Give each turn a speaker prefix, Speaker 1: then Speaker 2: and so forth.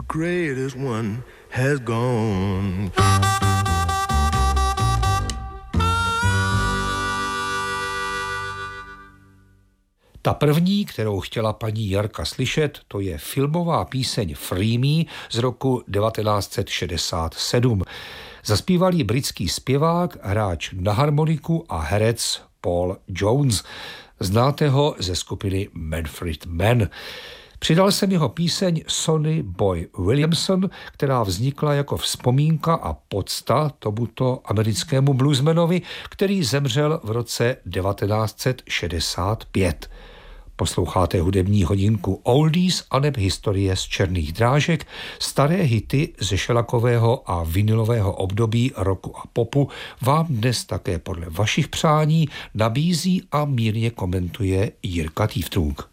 Speaker 1: greatest one has gone.
Speaker 2: Ta první, kterou chtěla paní Jarka slyšet, to je filmová píseň Free Me z roku 1967. Zaspíval ji britský zpěvák, hráč na harmoniku a herec Paul Jones. Znáte ho ze skupiny Manfred Mann. Přidal jsem jeho píseň Sonny Boy Williamson, která vznikla jako vzpomínka a pocta tomuto americkému bluesmanovi, který zemřel v roce 1965. Posloucháte hudební hodinku Oldies aneb historie z černých drážek, staré hity ze šelakového a vinilového období roku a popu vám dnes také podle vašich přání nabízí a mírně komentuje Jirka Tývtrůk.